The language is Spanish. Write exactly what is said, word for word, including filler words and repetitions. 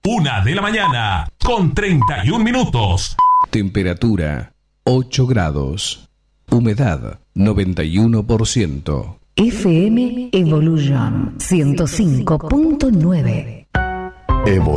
Una de la mañana, con treinta y un minutos. Temperatura ocho grados. Humedad noventa y uno por ciento. F M Evolution ciento cinco punto nueve. Evolution.